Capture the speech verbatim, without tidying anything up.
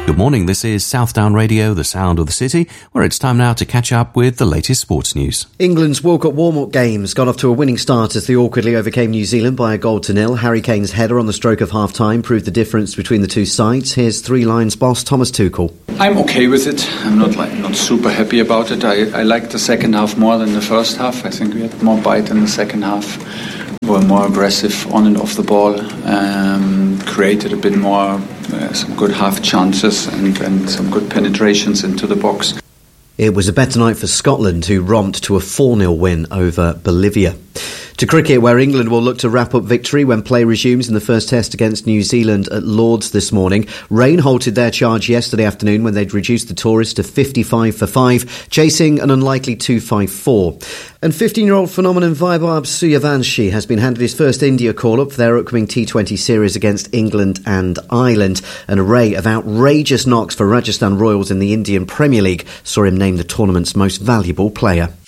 Good morning, this is Southdown Radio, the sound of the city, where it's time now to catch up with the latest sports news. England's World Cup warm-up games got off to a winning start as they awkwardly overcame New Zealand by a goal to nil. Harry Kane's header on the stroke of half-time proved the difference between the two sides. Here's Three Lions boss Thomas Tuchel. I'm okay with it. I'm not like not super happy about it. I, I liked the second half more than the first half. I think we had more bite in the second half. We were more aggressive on and off the ball. Um, created a bit more, uh, some good half chances and, and some good penetrations into the box. It was a better night for Scotland, who romped to a four nil win over Bolivia. To cricket, where England will look to wrap up victory when play resumes in the first test against New Zealand at Lords this morning. Rain halted their charge yesterday afternoon when they'd reduced the tourists to fifty-five for five, chasing an unlikely two five four. And fifteen-year-old phenomenon Vaibhav Suryavanshi has been handed his first India call-up for their upcoming T twenty series against England and Ireland. An array of outrageous knocks for Rajasthan Royals in the Indian Premier League saw him named the tournament's most valuable player.